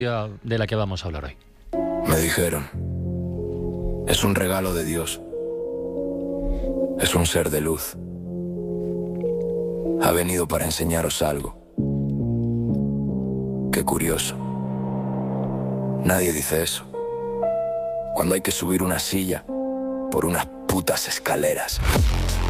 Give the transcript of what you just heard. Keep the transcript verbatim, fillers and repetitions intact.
de la que vamos a hablar hoy. Me dijeron, es un regalo de Dios. Es un ser de luz. Ha venido para enseñaros algo. Qué curioso. Nadie dice eso. Cuando hay que subir una silla por unas putas escaleras.